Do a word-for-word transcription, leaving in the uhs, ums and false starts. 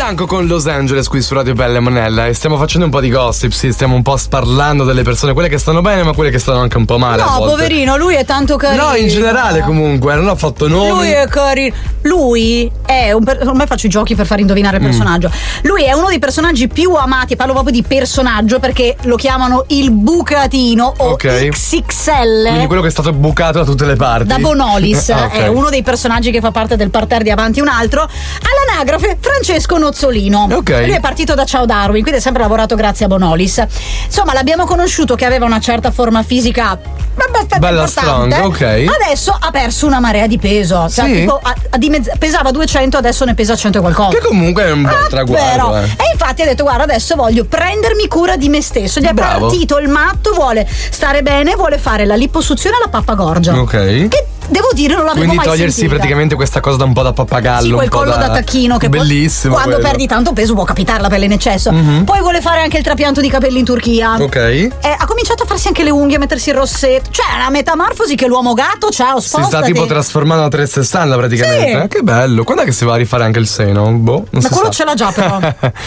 Bianco con Los Angeles qui su Radio Bella e Monella, e stiamo facendo un po' di gossip, sì, stiamo un po' parlando delle persone, quelle che stanno bene ma quelle che stanno anche un po' male. No, poverino, lui è tanto carino. No, in generale comunque, non ho fatto nomi. Lui è carino. Lui è un per... ormai faccio i giochi per far indovinare il personaggio. Mm. Lui è uno dei personaggi più amati, parlo proprio di personaggio perché lo chiamano il bucatino o okay. X X L. Quindi quello che è stato bucato da tutte le parti. Da Bonolis, ah, okay. È uno dei personaggi che fa parte del parterre di Avanti un altro. All'anagrafe Francesco Nozzolino. Okay. Lui è partito da Ciao Darwin, quindi ha sempre lavorato grazie a Bonolis. Insomma, l'abbiamo conosciuto che aveva una certa forma fisica bella importante. strong, ok. Adesso ha perso una marea di peso. Cioè, sì? tipo, a, a dimezz- pesava duecento, adesso ne pesa cento e qualcosa. Che comunque è un bel ah, traguardo. Eh. E infatti ha detto: guarda, adesso voglio prendermi cura di me stesso. Gli è Bravo. partito il matto, vuole stare bene, vuole fare la liposuzione alla pappagorgia. Ok. Che devo dire, non l'avevo Quindi mai togliersi sentita. praticamente questa cosa da un po' da pappagallo. Sì, quel un po' collo da, da tacchino che bellissimo. Poi, quando quello. perdi tanto peso può capitare la pelle in eccesso. Mm-hmm. Poi vuole fare anche il trapianto di capelli in Turchia. Ok. Eh, ha cominciato a farsi anche le unghie, a mettersi il rossetto. Cioè, è una metamorfosi che l'uomo gatto, ciao, spostati. Si sta tipo trasformando a trecentosessanta praticamente. Sì. Eh, che bello. Quando è che si va a rifare anche il seno? Boh, non Ma si quello sa. ce l'ha già però.